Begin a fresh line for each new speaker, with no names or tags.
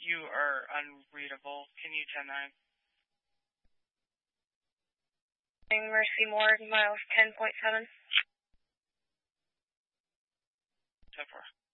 You are unreadable. Can you 10-9?
Mercy Morgue, miles 10.7.
10-4.